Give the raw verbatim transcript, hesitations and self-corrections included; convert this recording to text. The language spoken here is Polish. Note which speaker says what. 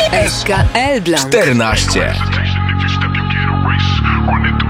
Speaker 1: S K Elbląg
Speaker 2: czternaście.
Speaker 3: If you step, you get a race. Run it